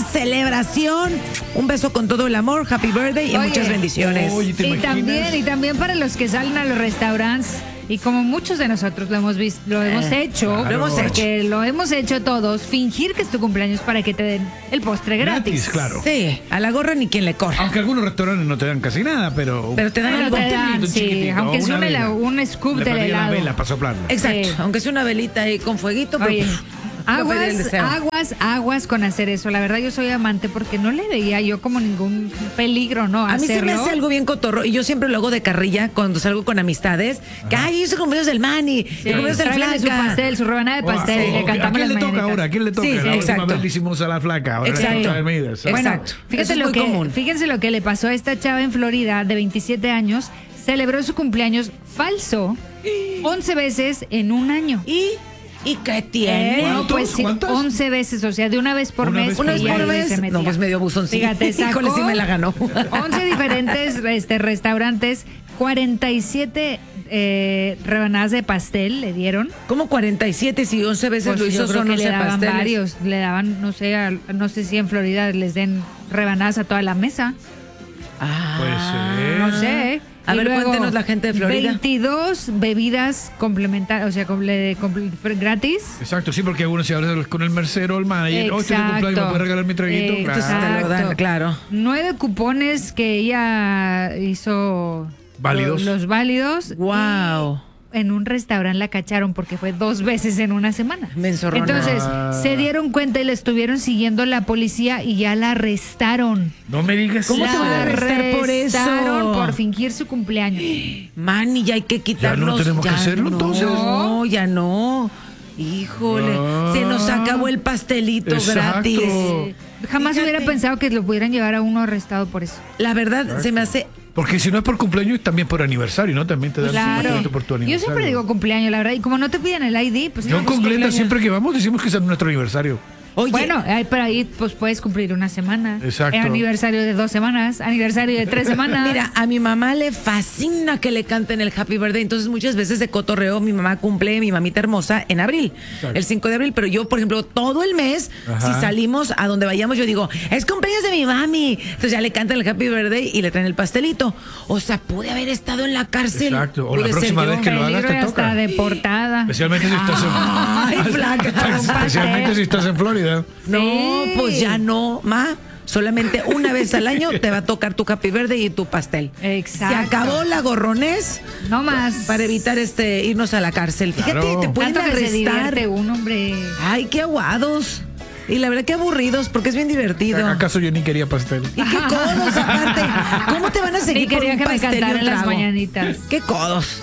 celebración. Un beso con todo el amor, happy birthday y muchas bendiciones. Oye, ¿te imaginas? Y también para los que salen a los restaurantes. Y como muchos de nosotros lo hemos visto, lo hemos hecho, claro. porque lo hemos hecho todos, fingir que es tu cumpleaños para que te den el postre gratis. Claro. Sí, a la gorra ni quien le corra. Aunque algunos restaurantes no te dan casi nada, pero Pero te dan Bueno, algo. te dan, sí, chiquitito, aunque sea un scoop Le del pagué la helado. vela para soplarla. Exacto, Sí. aunque sea una velita ahí con fueguito, pero Oye, no pedí el deseo. aguas con hacer eso. La verdad yo soy amante porque no le veía yo como ningún peligro, ¿no? A mí se me hacerlo. hace algo bien cotorro y yo siempre lo hago de carrilla cuando salgo con amistades. Que ay, hizo cumpleaños del Manny, Sí, el cumpleaños del tráigale su Flaca. pastel, su rebanada de pastel, y le ¿A cantamos quién las le toca mañanitas. ahora? ¿A quién le toca? Sí, La última exacto. vez le hicimos a la flaca. Ahora Exacto. le toca a Almeida. Bueno, Exacto. fíjense Eso es lo muy común. fíjense lo que le pasó a esta chava en Florida de 27 años. Celebró su cumpleaños falso 11 veces en un año. ¿Y qué tiene? ¿Cuántos? Pues sí, ¿Cuántas? 11 veces, o sea, de una vez por Una mes. vez ¿Una vez ella por ahí mes? se metía. No, pues medio buzoncito. Fíjate, sacó Híjole, sí me la ganó. 11 diferentes restaurantes, 47 rebanadas de pastel le dieron. ¿Cómo 47 si 11 veces Pues lo hizo yo creo son que 11 le daban pasteles? varios, le daban, no sé, no sé si en Florida les den rebanadas a toda la mesa. Ah, Puede ser. No sé. A Y ver, luego, cuéntenos la gente de Florida. 22 bebidas complementarias, o sea, gratis. Exacto, sí, porque algunos se hablan con el mercero, el manager. Oh, este es mi cumpleaños, ¿me puede regalar mi traguito? Entonces Claro. te lo dan, Exacto. claro. 9 cupones que ella hizo Válidos. los válidos. Wow. En un restaurante la cacharon porque fue 2 veces en una semana. Menzorrona. Entonces se dieron cuenta y la estuvieron siguiendo la policía y ya la arrestaron. No me digas ¿Cómo La te van a arrestar por eso? arrestaron por fingir su cumpleaños. Manny, ya hay que quitarnos. tenemos que hacerlo, no, entonces. No, ya no. Híjole, Ah. se nos acabó el pastelito Exacto. gratis. Jamás Fíjate. hubiera pensado que lo pudieran llevar a uno arrestado por eso. La verdad, se me hace. Porque si no es por cumpleaños, también por aniversario, ¿no? También te dan Claro. un pastelito por tu Yo aniversario. siempre digo cumpleaños, la verdad. Y como no te piden el ID, pues Yo no, con es Glenda cumpleaños. siempre que vamos decimos que es nuestro aniversario. Oye, Bueno, pero ahí pues puedes cumplir una semana. Exacto. Aniversario de 2 semanas, aniversario de 3 semanas. mira, a mi mamá le fascina que le canten el Happy Birthday. Entonces, muchas veces de cotorreo, mi mamá cumple, mi mamita hermosa, en abril, Exacto. el 5 de abril. Pero yo, por ejemplo, todo el mes, Ajá. si salimos a donde vayamos, yo digo, es cumpleaños de mi mami. Entonces ya le cantan el Happy Birthday y le traen el pastelito. O sea, pude haber estado en la cárcel. Exacto. O la Pude ser próxima yo. vez que lo hagas Peligro te y hasta toca. deportada. Especialmente si estás en Ay, flaca. Especialmente si estás en Florida. No, Sí. pues ya no, ma. Solamente una vez al año te va a tocar tu Happy Birthday y tu pastel. Exacto. Se acabó la gorrones No más. para evitar irnos a la cárcel. Fíjate, Claro. te pueden Tanto que se arrestar. divierte un hombre. Ay, qué aguados. Y la verdad que aburridos, porque es bien divertido. ¿Acaso yo ni quería pastel? Y qué codos aparte. ¿Cómo te van a seguir Sí, por quería un que me pastel y un cantaran las trago? mañanitas. Qué codos.